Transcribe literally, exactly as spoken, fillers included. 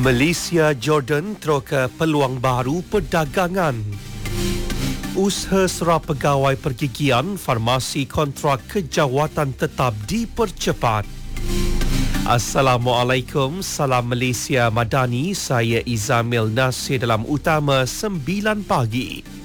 Malaysia Jordan teroka peluang baru perdagangan. Usaha serap pegawai pergigian farmasi kontrak kejawatan tetap dipercepat. Assalamualaikum, salam Malaysia Madani, saya Izamil Nasir dalam utama sembilan pagi.